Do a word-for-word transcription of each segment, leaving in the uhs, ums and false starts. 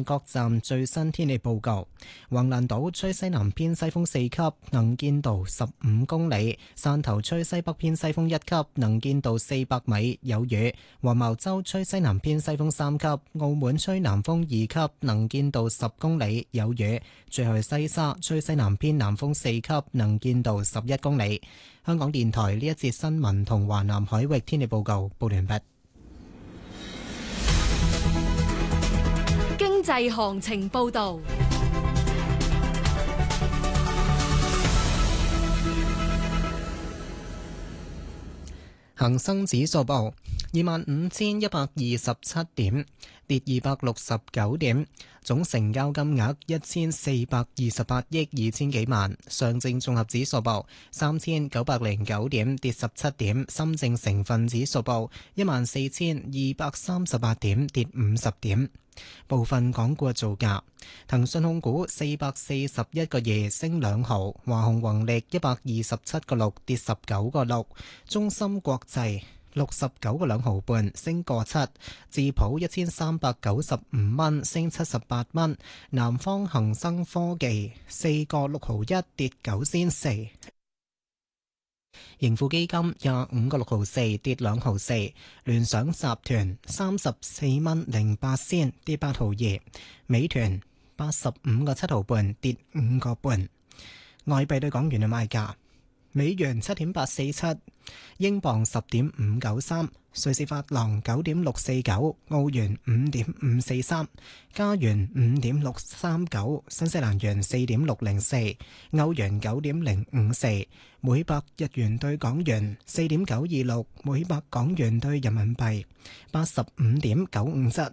環各站最新天氣報告：橫瀾島吹西南偏西風四級，能見度十五公里；汕頭吹西北偏西風一級，能見度四百米，有雨；黃茅洲吹西南偏西風三級，澳門吹南風二級，能見度十公里，有雨；最後係西沙吹西南偏南風四級，能見度十一公里。香港電台呢一節新聞同華南海域天氣報告報完畢。 經濟行情報道。 恒生指數報二萬五千一百二十七點，跌二百六十九點，總成交金額一千四百二十八億二千幾萬。上證綜合指數報三千九百零九點，跌十七點。深證成分指數報一萬四千二百三十八點，跌五十點。部分港股造價：騰訊控股四百四十一個二升兩毫，華虹宏力一百二十七個六跌十九個六，中芯國際六十九個兩毫半升個七，智普一千三百九十五蚊升七十八蚊，南方恒生科技四個六毫一跌九仙四。盈富基金廿五個六毫四跌兩毫四，聯想集團三十四蚊零八仙跌八毫二，美團八十五個七毫半跌五個半。外幣對港元嘅賣價：美元七點八四七，英鎊十點五九三，瑞士法郎九點六四九，澳元五點五四三，加元五點六三九，新西蘭元四點六零四，歐元九點零五四，每百日元對港元四點九二六，每百港元對人民幣八十五點九五七。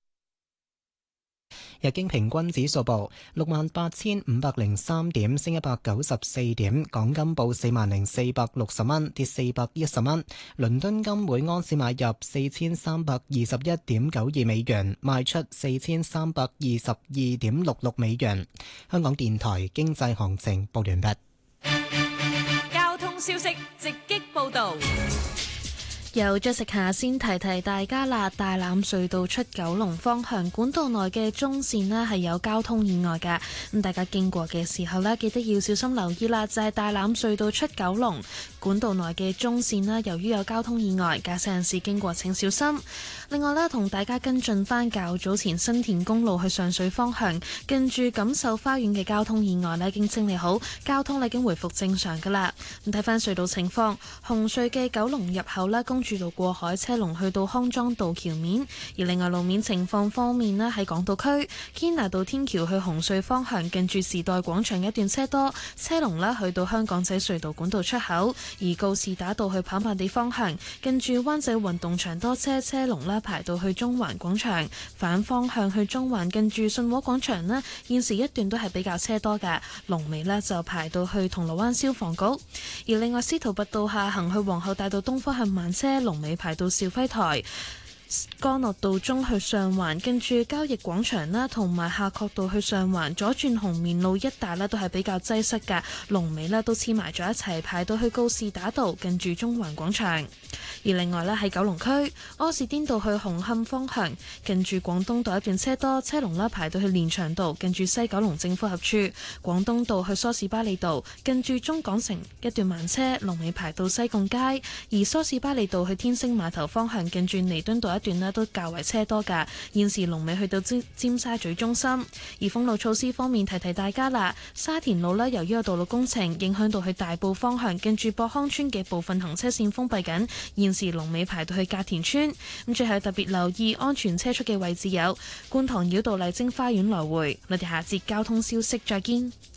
日經平均指數報六萬八千五百零三點，升一百九十四點。港金報四萬零四百六十蚊，跌四百一十蚊。倫敦金每安士買入四千三百二十一點九二美元，賣出四千三百二十二點六六美元。香港電台經濟行情報完畢。 交通消息直擊報道。 由 Jessica 先提提大家啦，大欖隧道出九龍方向管道內嘅中線呢係有交通意外㗎，咁大家經過嘅時候呢，記得要小心留意啦。就係、是、大欖隧道出九龍管道內嘅中線呢，由於有交通意外，駕駛人士經過請小心。另外呢，同大家跟進返較早前新田公路去上水方向近住錦繡花園嘅交通意外呢，已經清理好，交通已經回復正常㗎啦。咁睇返隧道情況，紅隧嘅九龍入口呢，公主道過海車龍去到康莊道橋面，而另外路面情況方面呢，喺港島區堅拿道天橋去紅隧方向近住時代廣場一段車多，車龍呢去到香港仔隧道管道出口，而告士打道去跑馬地方向近住灣仔運動場多車，車龍呢排到去中環廣場，反方向去中環近住信和廣場呢，現時一段都係比較車多嘅，龍尾呢就排到去銅鑼灣消防局。而另外司徒拔道下行去皇后大道東方向慢車，龍尾排到肇輝台。干諾道中去上環，跟住交易廣場啦，同埋夏慤道去上環，左轉紅棉路一帶呢都係比較擠塞嘅，龍尾呢都黐埋咗一齊，排到去告士打道，近住中環廣場。而另外呢，喺九龍區柯士甸道去紅磡方向，近住廣東道一段車多，車龍啦排到去連翔道，近住西九龍政府合署。廣東道去梳士巴利道，近住中港城一段慢車，龍尾排到西貢街。而梳士巴利道去天星碼頭方向，近住彌敦道一段呢都較為車多㗎，現時龍尾去到尖尖沙咀中心。而封路措施方面，提提大家啦，沙田路呢由於有道路工程，影響到去大埔方向，近住博康村嘅部分行車線封閉緊，現時龍尾排到去隔田村。咁最後特別留意安全車速嘅位置有觀塘繞道麗晶花園來回。我哋下節交通消息再見。